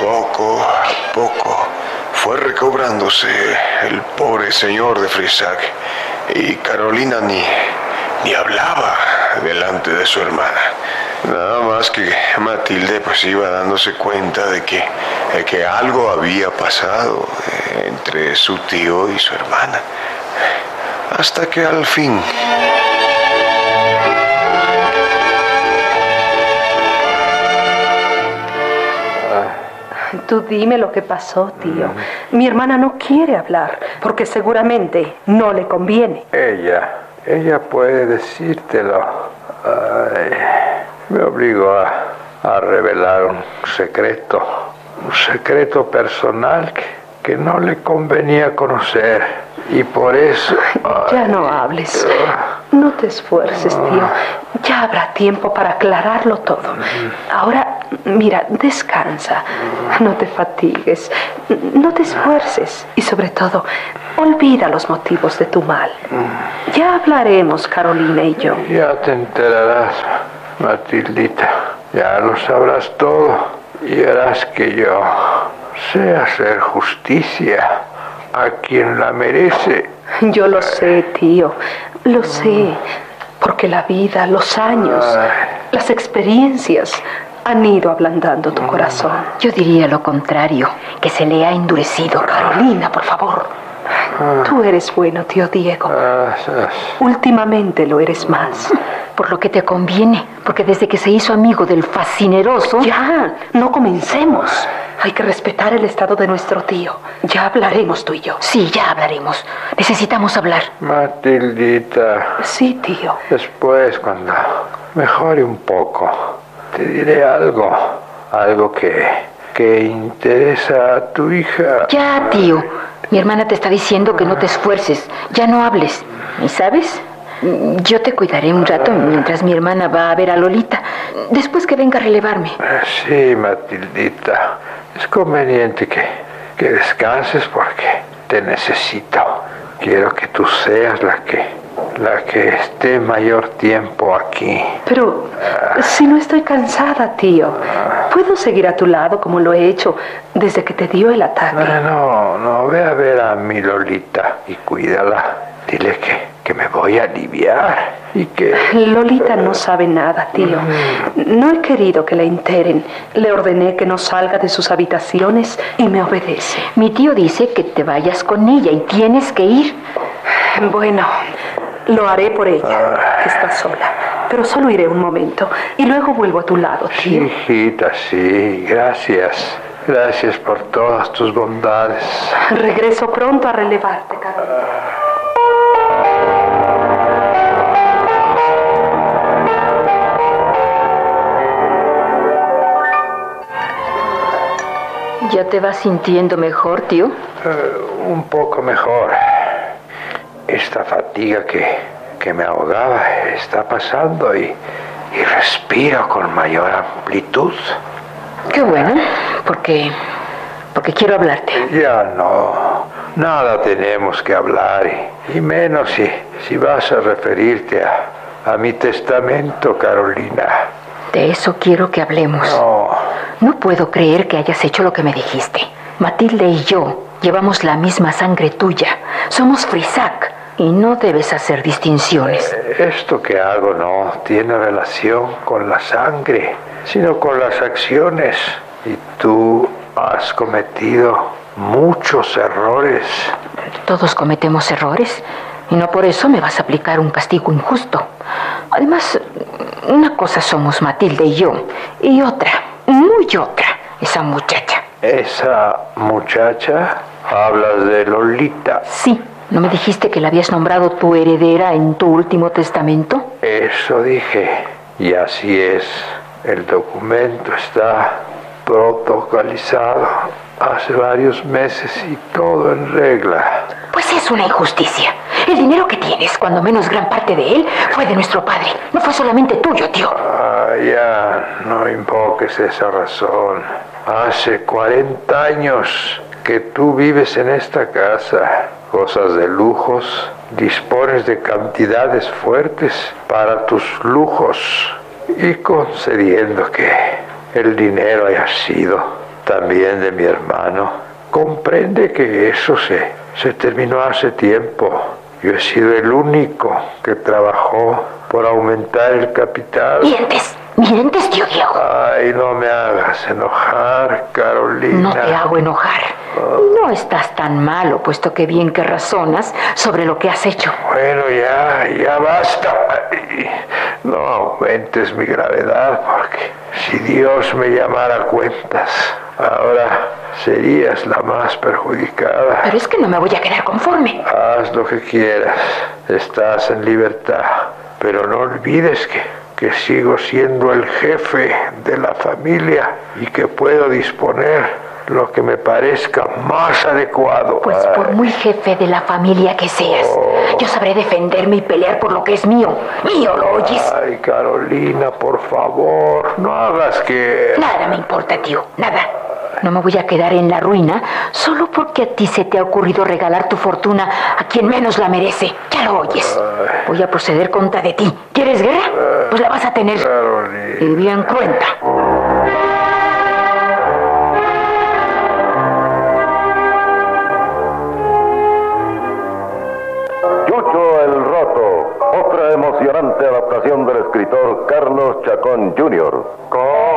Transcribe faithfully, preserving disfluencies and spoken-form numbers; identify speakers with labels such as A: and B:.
A: Poco a poco fue recobrándose el pobre señor de Frisac, y Carolina ni, ni hablaba delante de su hermana. Nada más que Matilde pues iba dándose cuenta de que, de que algo había pasado entre su tío y su hermana. Hasta que al fin...
B: Tú dime lo que pasó, tío. Mi hermana no quiere hablar, porque seguramente no le conviene.
C: Ella, ella puede decírtelo. Ay, me obligó a, a revelar un secreto, un secreto personal que, que no le convenía conocer. Y por eso...
B: Ay, ya no hables. No te esfuerces, tío. Ya habrá tiempo para aclararlo todo. Ahora, mira, descansa. No te fatigues. No te esfuerces. Y sobre todo, olvida los motivos de tu mal. Ya hablaremos, Carolina y yo.
C: Ya te enterarás, Matildita. Ya lo sabrás todo. Y verás que yo sé hacer justicia a quien la merece.
B: Yo lo sé, tío. Lo sé. Porque la vida, los años, las experiencias han ido ablandando tu corazón.
D: Yo diría lo contrario, que se le ha endurecido.
B: Carolina, por favor. Tú eres bueno, tío Diego. Últimamente lo eres más.
D: Por lo que te conviene, porque desde que se hizo amigo del fascineroso...
B: Ya, no comencemos. Hay que respetar el estado de nuestro tío. Ya hablaremos tú y yo.
D: Sí, ya hablaremos. Necesitamos hablar.
C: Matildita.
B: Sí, tío.
C: Después, cuando mejore un poco, te diré algo. Algo que, que interesa a tu hija.
D: Ya, tío. Mi hermana te está diciendo que no te esfuerces. Ya no hables. ¿Y sabes? Yo te cuidaré un rato mientras mi hermana va a ver a Lolita. Después que venga a relevarme.
C: Sí, Matildita. Es conveniente que, que descanses porque te necesito. Quiero que tú seas la que, la que esté mayor tiempo aquí.
B: Pero si no estoy cansada, tío. ¿Puedo seguir a tu lado como lo he hecho desde que te dio el ataque?
C: No, no, ve a ver a mi Lolita y cuídala. Dile que, que me voy a aliviar y que...
B: Lolita no sabe nada, tío. No he querido que la enteren. Le ordené que no salga de sus habitaciones y me obedece.
D: Mi tío dice que te vayas con ella y tienes que ir.
B: Bueno, lo haré por ella, que está sola. Pero solo iré un momento y luego vuelvo a tu lado, tío.
C: Sí, hijita, sí. Gracias. Gracias por todas tus bondades.
B: Regreso pronto a relevarte, Carolina.
D: ¿Ya te vas sintiendo mejor, tío?
C: Uh, un poco mejor. Esta fatiga que, que me ahogaba está pasando y, y respiro con mayor amplitud.
D: Qué bueno, porque, porque quiero hablarte.
C: Ya no, nada tenemos que hablar y, y menos si, si vas a referirte a, a mi testamento, Carolina.
D: De eso quiero que hablemos.
C: No.
D: No puedo creer que hayas hecho lo que me dijiste. Matilde y yo llevamos la misma sangre tuya. Somos Frisac y no debes hacer distinciones.
C: Esto que hago no tiene relación con la sangre, sino con las acciones. Y tú has cometido muchos errores.
D: Todos cometemos errores y no por eso me vas a aplicar un castigo injusto. Además, una cosa somos Matilde y yo, y otra, muy otra, esa muchacha.
C: ¿Esa muchacha? ¿Hablas de Lolita?
D: Sí. ¿No me dijiste que la habías nombrado tu heredera en tu último testamento?
C: Eso dije. Y así es. El documento está protocolizado hace varios meses y todo en regla.
D: Pues es una injusticia. El dinero que tienes, cuando menos gran parte de él, fue de nuestro padre. No fue solamente tuyo, tío.
C: Ah, ya, no invoques esa razón. Hace cuarenta años que tú vives en esta casa. Gozas de lujos, dispones de cantidades fuertes para tus lujos. Y concediendo que el dinero haya sido también de mi hermano. Comprende que eso se, se terminó hace tiempo. Yo he sido el único que trabajó por aumentar el capital.
D: Mientes, mientes, tío Diego.
C: Ay, no me hagas enojar, Carolina.
D: No te hago enojar. No estás tan malo, puesto que bien que razonas sobre lo que has hecho.
C: Bueno, ya, ya basta. Ay, no aumentes mi gravedad, porque si Dios me llamara a cuentas, ahora serías la más perjudicada.
D: Pero es que no me voy a quedar conforme.
C: Haz lo que quieras. Estás en libertad. Pero no olvides que, que sigo siendo el jefe de la familia y que puedo disponer lo que me parezca más adecuado.
D: Pues
C: Ay.
D: por muy jefe de la familia que seas,
C: Oh.
D: yo sabré defenderme y pelear por lo que es mío. Mío, ¿lo oyes?
C: Ay, Carolina, por favor, no hagas que...
D: Nada me importa, tío, nada. No me voy a quedar en la ruina solo porque a ti se te ha ocurrido regalar tu fortuna a quien menos la merece. Ya lo oyes. Voy a proceder contra de ti. ¿Quieres guerra? Pues la vas a tener.
C: Carolina.
D: Y bien cuenta.
E: Chucho el Roto, otra emocionante adaptación del escritor Carlos Chacón junior Con